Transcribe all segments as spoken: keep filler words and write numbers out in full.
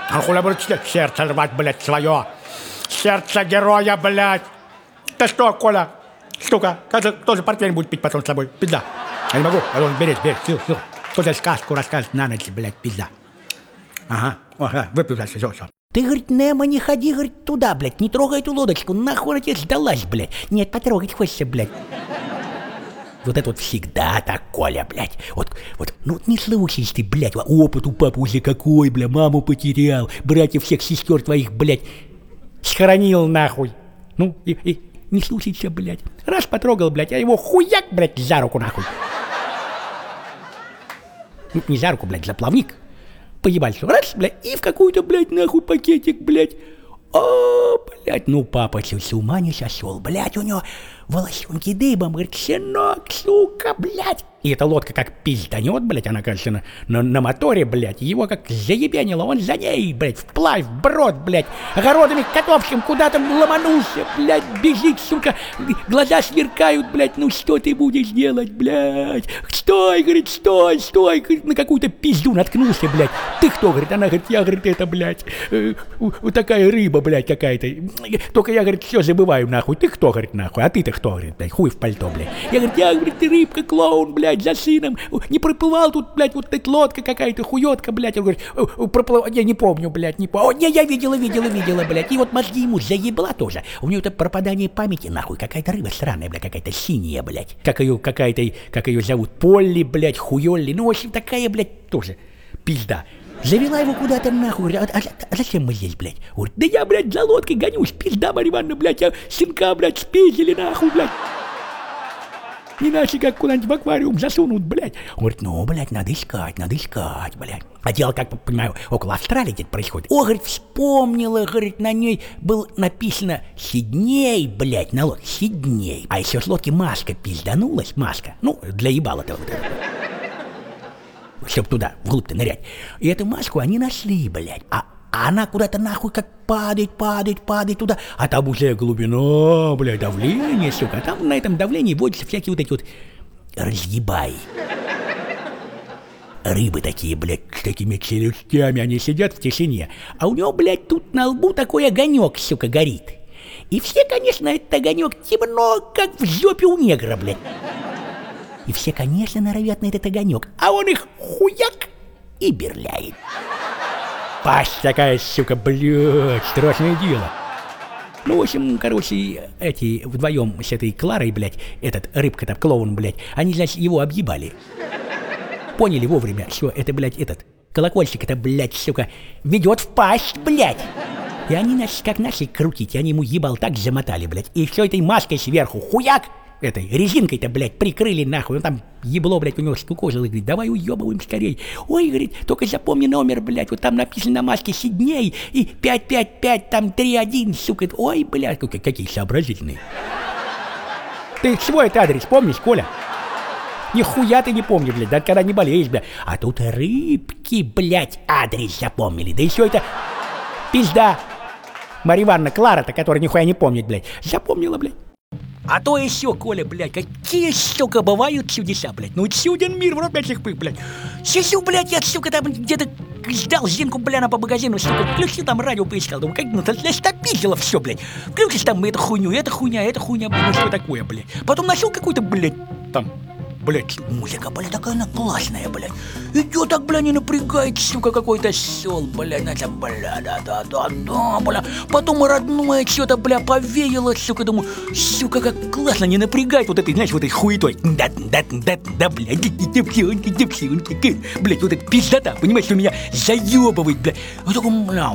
А хуля будет сердце рвать, блядь, свое. Сердце героя, блядь. Ты что, Коля? Сука, тоже портвейн будет пить потом с тобой. Пизда. Я не могу, я должен беречь, беречь. Сил, сил. Кто тебе сказку расскажет на ночь, блядь, пизда. Ага, ага, выпью дальше, все, все. Ты, говорит, Немо, не ходи, говорит, туда, блядь, не трогай эту лодочку, нахуй она тебе сдалась, блядь. Нет, потрогать хочется, блядь. Вот это вот всегда так, Коля, блядь. Вот, вот, ну вот не слушайся ты, блядь, опыт у папы уже какой, бля, маму потерял, братьев всех сестер твоих, блядь, схоронил нахуй. Ну, и, и не слушайся, блядь. Раз потрогал, блядь, а его хуяк, блядь, за руку нахуй. Ну, не за руку, блядь, за плавник. Поебать все, раз, блядь, и в какой-то, блядь, нахуй пакетик, блядь. О, блядь, ну папа с ума не сошел, блядь, у него волосенки дыбом, говорит, сынок, сука, блядь. И эта лодка как пизданет, блядь, она, кажется, на, на, на моторе, блядь, его как заебенило, он за ней, блядь, вплавь, вброд, блядь, огородами Котовским куда-то ломанулся, блядь, бежит, сука, глаза сверкают, блядь, ну что ты будешь делать, блядь, стой, говорит, стой, стой, говорит, на какую-то пизду наткнулся, блядь, ты кто, говорит, она, говорит, я, говорит, это, блядь, э, вот такая рыба, блядь, какая-то, только я, говорит, все забываю, нахуй, ты кто, говорит, нахуй, а ты-то кто, говорит, блядь, хуй в пальто, блядь, я, говорит, я, говорит, ты рыбка, клоун, блядь, за сыном, не проплывал тут, блядь, вот эта лодка какая-то, хуётка, блядь, он говорит, проплывал, я не помню, блядь, не помню, не, я видела, видела, видела, блядь, и вот мозги ему заебла тоже, у него это пропадание памяти, нахуй, какая-то рыба сраная, блядь, какая-то синяя, блядь, как ее, какая-то, как ее зовут, Полли, блядь, хуёлли, ну, в общем, такая, блядь, тоже пизда. Завела его куда-то нахуй, говорит, а, а, а зачем мы здесь, блядь? Говорит, да я, блядь, за лодкой гонюсь, пизда, Марья Ивановна, блядь, я сынка, блядь, спиздили, нахуй, блядь. Иначе как куда-нибудь в аквариум засунут, блядь. Он говорит, ну, блядь, надо искать, надо искать, блядь. А дело, как понимаю, около Австралии где-то происходит. О, говорит, вспомнила, говорит, на ней было написано Сидней, блядь, на лодке, Сидней. А еще с лодки маска пизданулась, маска, ну, для ебала-то вот это. Чтоб туда, вглубь-то нырять. И эту маску они нашли, блядь. А она куда-то нахуй как падает, падает, падает туда. А там уже глубина, блядь, давление, сука. А там на этом давлении водятся всякие вот эти вот разъебаи. Рыбы такие, блядь, с такими челюстями, они сидят в тишине. А у него, блядь, тут на лбу такой огонек, сука, горит. И все, конечно, этот огонек темно, как в жопе у негра, блядь. И все, конечно, норовят на этот огонек, а он их хуяк и берляет. Пасть такая, сука, блядь, страшное дело. Ну, в общем, короче, эти вдвоем с этой Кларой, блядь, этот рыбка-то, клоун, блядь, они, значит, его объебали. Поняли вовремя, что это, блядь, этот колокольчик, это, блядь, сука, ведет в пасть, блядь. И они, значит, как начали крутить, они ему ебал так замотали, блядь, и все этой маской сверху, хуяк, этой резинкой-то, блядь, прикрыли нахуй. Он там ебло, блядь, у него скукожило. Говорит, давай уебываем скорей. Ой, говорит, только запомни номер, блядь. Вот там написано на маске Сидней и пять пять пять, там три один, сука. Ой, блядь, какие сообразительные. Ты свой этот адрес помнишь, Коля? Нихуя ты не помнишь, блядь, да когда не болеешь, блядь. А тут рыбки, блядь, адрес запомнили. Да еще это пизда Марья Ивановна Клара-то, которая нихуя не помнит, блядь. Запомнила, блядь. А то еще, Коля, блядь, какие, сука, бывают чудеса, блядь. Ну, чуден мир, в рот, блядь, их пых, блядь. Сисю, блядь, я, сука, там где-то ждал Зинку, бля, по магазину, сука, включил там радио, поискал. Думаю, как, ну, стопизило все, блядь. Включишь там эту хуйню, эта хуйня, эта хуйня, блядь, ну, что такое, блядь. Потом нашел какую-то, блядь, там, блядь, музыка, блядь, такая она классная, блядь. Идет так, блядь, не напрягает, сука, какой-то сол, блядь, это, бля, да-да-да-да, бля. Потом родное что-то, бля, повеяло, сука, думаю, сука, как классно, не напрягает вот этой, знаешь, вот этой хуетой. Да-да-да-да, блядь, девчонки, девчонки, блядь, вот эта пиздота, понимаешь, что меня заебывает, блядь. Я такой, бля,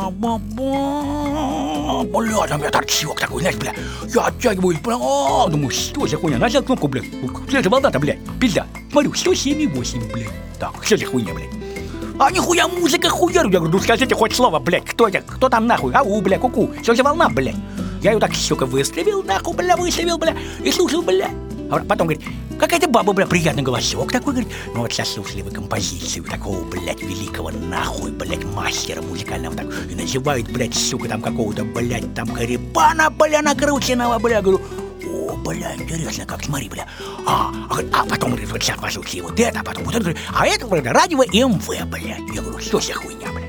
бля, там я торчок такой, знаешь, бля. Я оттягиваюсь, бля, думаю, что за хуйня, нажал кнопку, блядь, что за волна-то, блядь, пизда. Смотрю, сто семь и восемь, блядь. Так, что за хуйня, блядь? А нихуя музыка хуярю. Я говорю, ну скажите хоть слово, блядь, кто это? Кто там нахуй? Ау, бля, ку-ку. Что за волна, блядь? Я ее так, сука, выставил, нахуй, бля, выставил, бля, и слушал, бля. А потом, говорит, какая-то баба, бля, приятный голосок такой, говорит. Ну вот сейчас слушали вы композицию такого, блядь, великого, нахуй, блядь, мастера музыкального, так, и называют, блядь, сука, там какого-то, блядь, там, Гарибана, бля, накрученного, бля, говорю. О, бля, интересно, как, смотри, бля. А, а потом, говорит, вот сейчас послушайте вот это, а потом вот это, а это, бля, радио МВ, бля. Я говорю, что за хуйня, бля?